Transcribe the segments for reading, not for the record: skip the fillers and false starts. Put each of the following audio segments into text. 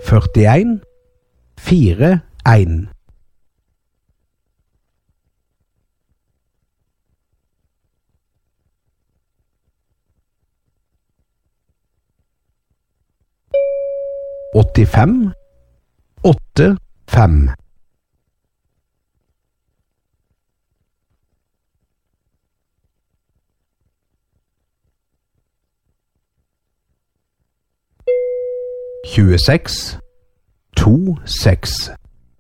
41 41 85 85 26 26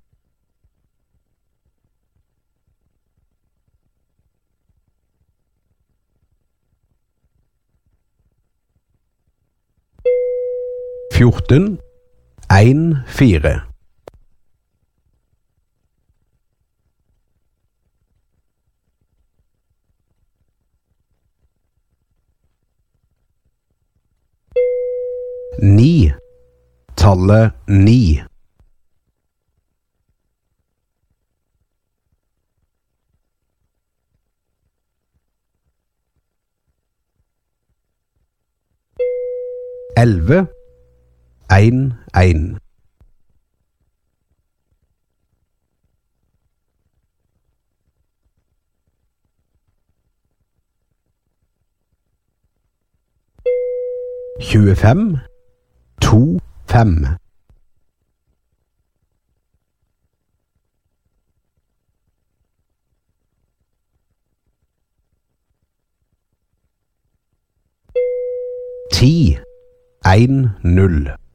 14 14 9 tallet 9 11 1 1 25 2 5 10 1 0